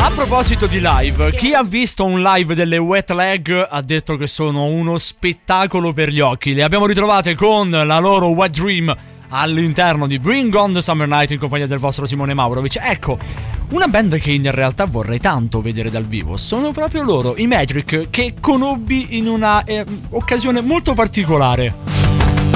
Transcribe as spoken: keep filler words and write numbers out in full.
A proposito di live, chi ha visto un live delle Wet Leg ha detto che sono uno spettacolo per gli occhi. Le abbiamo ritrovate con la loro Wet Dream all'interno di Bring On The Summer Night in compagnia del vostro Simone Maurovic. Ecco, una band che in realtà vorrei tanto vedere dal vivo sono proprio loro, i Magic, che conobbi in una eh, occasione molto particolare.